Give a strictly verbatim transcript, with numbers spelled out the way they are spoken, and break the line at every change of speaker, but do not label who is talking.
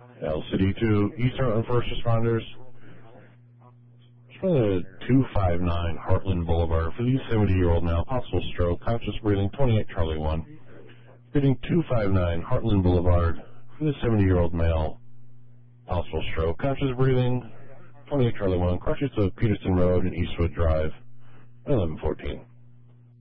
L City to Eastern and first responders. It's from the two five nine Heartland Boulevard for the seventy-year-old male, possible stroke, conscious breathing, twenty-eight Charlie one. Reading two five nine Heartland Boulevard for the seventy-year-old male, possible stroke, conscious breathing, twenty-eight Charlie one, crushes to Peterson Road and Eastwood Drive, eleven fourteen.